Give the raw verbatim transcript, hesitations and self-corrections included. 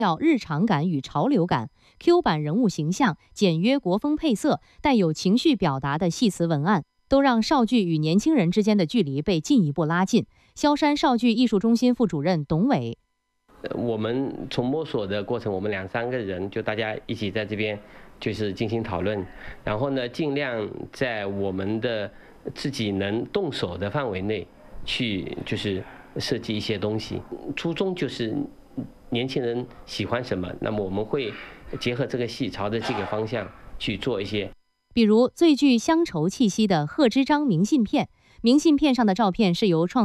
要日常感与潮流感、Q 版人物形象、简约国风配色、带有情绪表达的戏词文案，都让邵剧与年轻人之间的距离被进一步拉近。萧山邵剧艺术中心副主任董伟。 我们从摸索的过程，我们两三个人就大家一起在这边就是进行讨论，然后呢，尽量在我们的自己能动手的范围内去就是设计一些东西。初衷就是年轻人喜欢什么，那么我们会结合这个戏朝着这个方向去做一些。 比如最具乡愁气息的贺知章明信片，明信片上的照片是由创